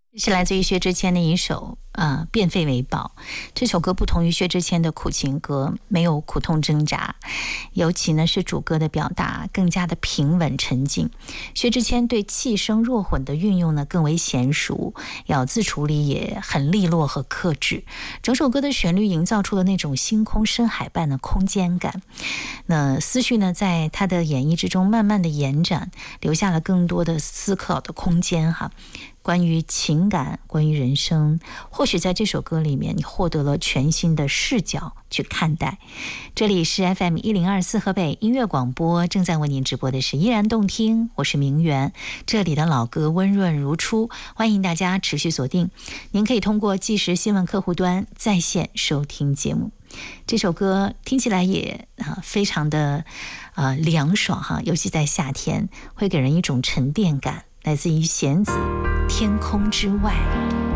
是来自于薛之谦的一首变废为宝。这首歌不同于薛之谦的苦情歌，没有苦痛挣扎，尤其呢是主歌的表达更加的平稳沉静。薛之谦对气声弱混的运用呢更为娴熟，咬字处理也很利落和克制。整首歌的旋律营造出了那种星空深海般的空间感。那思绪呢在他的演绎之中慢慢的延展，留下了更多的思考的空间哈。关于情感，关于人生，或许在这首歌里面你获得了全新的视角去看待。这里是 FM1024 河北音乐广播，正在为您直播的是依然动听，我是明媛。这里的老歌温润如初，欢迎大家持续锁定。您可以通过即时新闻客户端在线收听节目。这首歌听起来也非常的凉爽哈，尤其在夏天会给人一种沉淀感，来自于弦子天空之外。